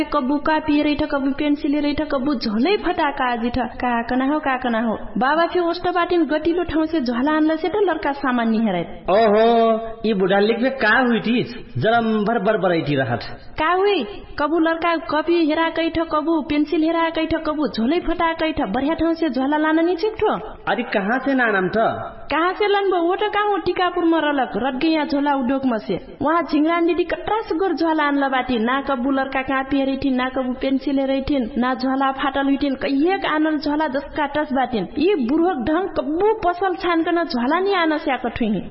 कबू कापी रैठ कबू पेन्सिल रैठ कबू झोलै फटाका जिठ काकना हो बाबा फे ओस्ट बाटिन गटिलो ठाउँ से झोला आनला से त लड़का सामान नि हेरै ओहो ई बुढा लिखबे का हुइटी जरम भर बरबरैटी रहत का हुई कबू लड़का कॉपी हेरा कैठ कबू पेन्सिल हेरा कैठ कबू झोलै फटा कैठ बढ़िया ठाउँ से झोला लान नि चिठो अरे कहाँ से नाम त कहाँ से लान वो त कहाँ हो टिकापुर में रलक रटगैया झोला उद्योग में से वहाँ झिंगरान दीदी कट्रास गोर झोला आनला बाटी ना कबू लड़का कापी हेरैठिन ना कबू पेन्सिल हेरैठिन ना झोला फाटल हुइठिन कहिएक आनल झोला जसका टस बाटिन यी बुढोक ढंग कबू पसल छानकन झोला नि आन स्याक ठुही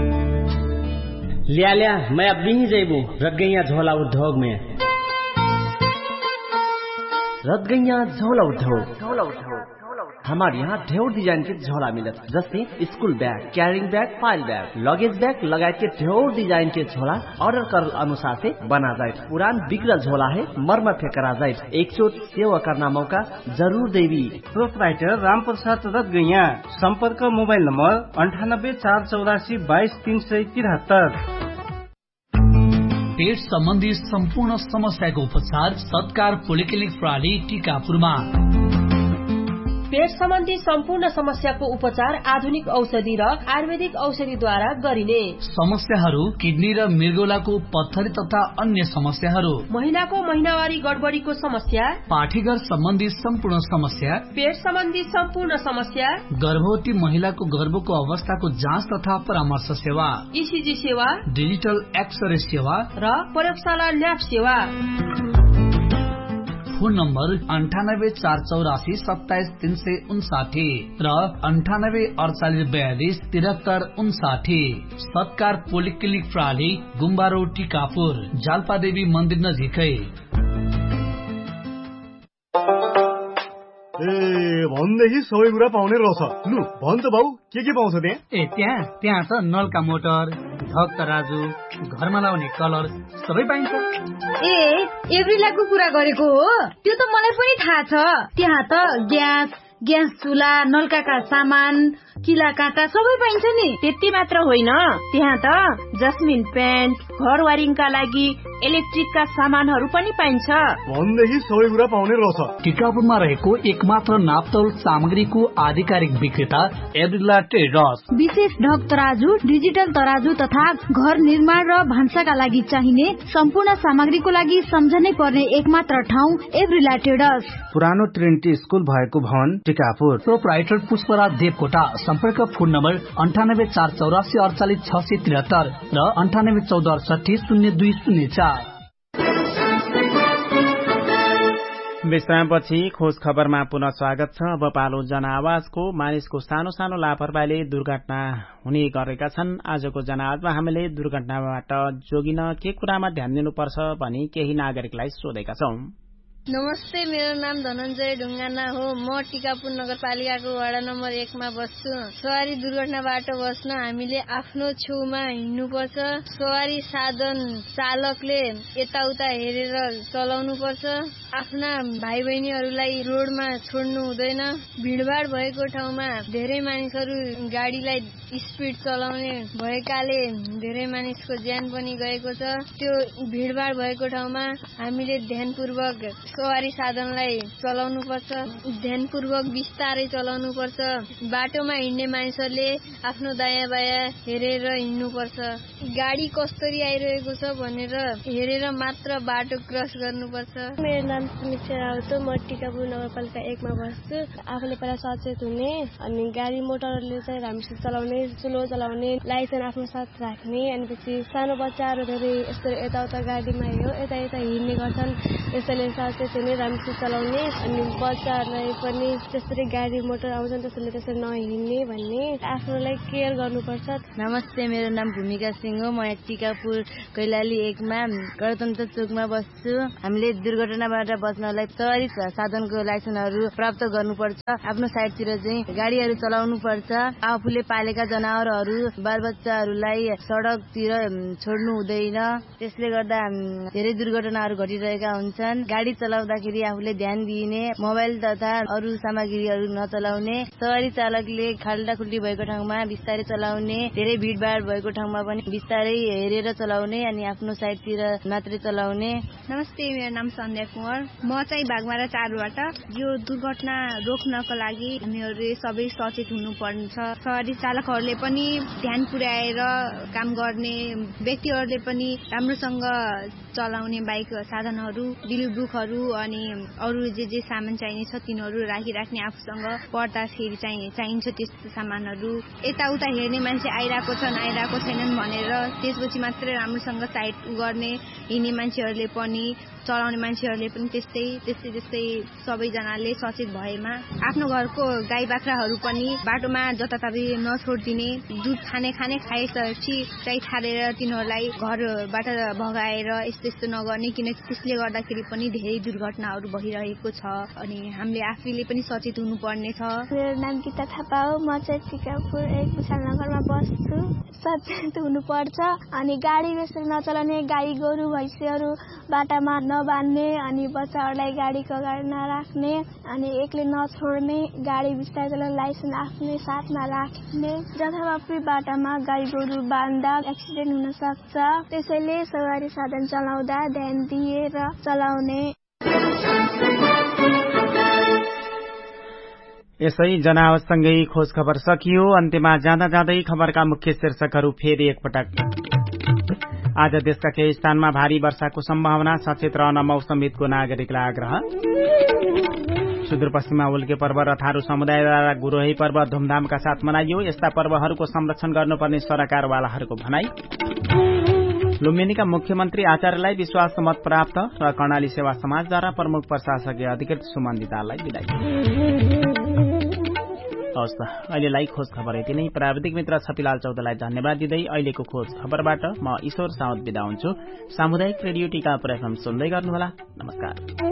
लिया मैं अब भी ही जेबू रटगैया झोला उद्योग में रटगैया झोला उद्योग हमारे यहाँ ढेर डिजाइन के झोला मिलत जैसे school bag carrying bag file bag luggage bag लगायत के ढेर डिजाइन के झोला ऑर्डर कर अनुसार से बना जाए पुरान बिगड़ल झोला है मरम्मत करा जाए एक चोट सेवा करना मौका जरूर देवी प्रोपराइटर रामप्रसाद रटगैया संपर्क मोबाइल नंबर 9848822373 पेट सम्बन्धी सम्पूर्ण समस्याको उपचार सत्कार पोलिक्लिनिक प्रणाली टिकापुरमा पेट सम्बन्धी सम्पूर्ण समस्याको उपचार आधुनिक औषधि र आयुर्वेदिक औषधिद्वारा गरिने समस्याहरू किडनी र मृगौलाको पत्थरी तथा अन्य समस्याहरू महिलाको महिनावारी गडबडीको समस्या पाठीघर सम्बन्धी सम्पूर्ण समस्या पेट सम्बन्धी सम्पूर्ण समस्या गर्भवती महिलाको गर्भको अवस्थाको जाँच तथा परामर्श सेवा ईसीजी सेवा डिजिटल एक्सरे सेवा र प्रयोगशाला ल्याब सेवा फोन नम्बर 9848277359 र 9848427359 सत्कार पोलिक्लिनिक प्रणाली गुम्बा रोड टिकापुर जाल्पादेवी मन्दिर नजिकै भन्देखि सबै कुरा पाउने रहेछ लु भन त बाउ के पाउँछ त्यहाँ त्यहाँ त नलका मोटर धक तराजु घरमा लाउने कलर सबै पाइन्छ एभ्रिलाको कुरा गरेको हो त्यो त मलाई पनि थाहा छ त्यहाँ त ग्यास चुला नलका सामान किला काँटा सबै पाइन्छ नि त्यति मात्र होइन त्यहाँ त जस्मिन पेन्ट घर वायरिङका लागि इलेक्ट्रिकका सामानहरू पनि पाइन्छ भन्देखि सबै कुरा पाउने रहेछ टिकापुरमा रहेको एकमात्र नापतोल सामग्रीको आधिकारिक विक्रेता एभ्रिला ट्रेडर्स विशेष ढक तराजु डिजिटल तराजु तथा घर निर्माण र भान्साका लागि चाहिने सम्पूर्ण सामग्रीको लागि सम्झनै पर्ने एकमात्र ठाउँ एभ्रिला ट्रेडर्स पुरानो ट्रिनिटी स्कुल भएको भवन टिकापुर प्रोपराइटर पुष्पराज देवकोटा सम्पर्क फोन नम्बर 9848484673 र 9814680204 विश्रामपछि खोज खबरमा पुनः स्वागत छ। अब पालो जनआवाजको मानिसको सानो सानो लापरवाहीले दुर्घटना हुने गरेका छन्। आजको जनआवाजमा हामीले दुर्घटनाबाट जोगिन के कुरामा ध्यान दिनुपर्छ भनी केही नागरिकलाई सोधेका छौं। नमस्ते, मेरो नाम धनञ्जय ढुङ्गाना हो। म टिकापुर नगरपालिकाको वडा नम्बर 1 मा बस्छु। सवारी दुर्घटनाबाट बस्न हामीले आफ्नो छेउमा हिँड्नुपर्छ। सवारी साधन चालकले यताउता हेरेर चलाउनु पर्छ। आफ्ना भाइ बहिनीहरूलाई रोडमा छोड्नु हुँदैन। भिडभाड भएको ठाउँमा धेरै मानिसहरू गाडीलाई स्पिड चलाउने भएकाले धेरै मानिसको ज्यान पनि गएको छ। त्यो भिडभाड भएको ठाउँमा हामीले ध्यानपूर्वक सवारी साधनलाई चलाउनु पर्छ। ध्यानपूर्वक बिस्तारै चलाउनु पर्छ। बाटोमा हिँड्ने मानिसहरूले आफ्नो दायाँ बायाँ हेरेर हिँड्नु पर्छ। गाडी कसरी आइरहेको छ भनेर हेरेर मात्र बाटो क्रस गर्नुपर्छ। मेरो नाम समीक्षा राउत हो। म टिकापुर नगरपालिका 1 मा बस्छु। आफूले पहिला सचेत हुने अनि गाडी मोटरले चाहिँ राम्रोसित चलाउने, स्लो चलाउने, लाइसेन्स आफ्नो साथ राख्ने। अनि पछि सानो बच्चाहरू धेरै यस्तो यताउता गाडीमा यता हिँड्ने गर्छन्। यसैले सचेत हुने, राम्रोसित चलाउने अनि बच्चाहरूलाई पनि जसरी गाडी मोटर आउँछन् त्यसरी नहिँड्ने भन्ने आफ्नोलाई केयर गर्नुपर्छ। नमस्ते, मेरो नाम भूमिका सिंह हो। म टिकापुर कैलाली 1 मा गणतन्त्र चोकमा बस्छु। हामीले दुर्घटनाबाट बच्नलाई सवारी साधनको लाइसेन्सहरू प्राप्त गर्नुपर्छ। आफ्नो साइडतिर चाहिँ गाडीहरू चलाउनु पर्छ। आफूले पालेका जनावरहरू बालबच्चाहरूलाई सडकतिर छोड्नु हुँदैन। त्यसले गर्दा धेरै दुर्घटनाहरू घटिरहेका हुन्छन्। गाडी चलाउँदाखेरि आफूले ध्यान दिइने, मोबाइल तथा अरू सामग्रीहरू नचलाउने, सवारी चालकले खाल्टाखुल्टी भएको ठाउँमा बिस्तारै चलाउने, धेरै भिडभाड भएको ठाउँमा पनि बिस्तारै हेरेर चलाउने अनि आफ्नो साइडतिर मात्रै चलाउने। नमस्ते, मेरो नाम सन्ध्या कुँवर। म चाहिँ बागमारा 4बाट। यो दुर्घटना रोक्नको लागि हामीहरूले सबै सचेत हुनुपर्छ। सवारी चालकहरूले पनि ध्यान पुर्याएर काम गर्ने, व्यक्तिहरूले पनि राम्रोसँग चलाउने बाइक साधनहरू, बिल बुकहरू अनि अरू जे सामान चाहिने छ तिनीहरू राखिराख्ने, आफूसँग पर्दाखेरि चाहिन्छ त्यस्तो सामानहरू। यताउता हेर्ने मान्छे आइरहेको छैनन् भनेर त्यसपछि मात्रै राम्रोसँग साइड गर्ने, हिँड्ने मान्छेहरूले पनि चलाउने मान्छेहरूले पनि त्यस्तै सबैजनाले सचेत भएमा आफ्नो घरको गाई बाख्राहरू पनि बाटोमा जताततै नछोडिदिने, दुध खाने खाएपछि चाहिँ छाडेर तिनीहरूलाई घरबाट भगाएर यस्तो नगर्ने, किनकि त्यसले गर्दाखेरि पनि धेरै दुर्घटनाहरू भइरहेको छ अनि हामीले आफैले पनि सचेत हुनुपर्ने छ। मेरो नाम गीता थापा हो। म चाहिँ टिकापुर 1 कुशालनगरमा बस्छु। सचेत हुनुपर्छ अनि गाडी बेसी नचलाउने, गाई गोरु भैँसीहरू बाटामा नबान्ने अनि बच्चाहरूलाई गाडीको अगाडि नराख्ने अनि एक्लै नछोड्ने, गाडी बिस्तारै चलाउने, लाइसेन्स आफ्नै साथमा राख्ने। जथाभावी बाटामा गाई गोरु बाँध्दा एक्सिडेन्ट हुन सक्छ, त्यसैले सवारी साधन चलाउँदा ध्यान दिएर चलाउने। यसै जनावरसँगै खोज खबर सकियो। अन्त्यमा जाँदै खबरका मुख्य शीर्षकहरू फेरि एकपटक। आज देशका केही स्थानमा भारी वर्षाको सम्भावना, सचेत रहन मौसमविदको नागरिकलाई आग्रह। सुदूरपश्चिममा उल्के पर्व र थारू समुदायद्वारा गुरोही पर्व धुमधामका साथ मनाइयो। यस्ता पर्वहरूको संरक्षण गर्नुपर्ने सरकारवालाहरूको भनाई। लुम्बिनीका मुख्यमन्त्री आचार्यलाई विश्वास मत प्राप्त र कर्णाली सेवा समाजद्वारा प्रमुख प्रशासकीय अधिकृत सुमन दिताललाई बिदाई। हवस् त, अहिलेलाई खोज खबर यति नै। प्राविधिक मित्र छपिलाल चौधलाई धन्यवाद दिँदै अहिलेको खोज खबरबाट म ईश्वर साउद बिदा हुन्छु। सामुदायिक रेडियो टिकापुर FM सुन्दै गर्नुहोला। नमस्कार।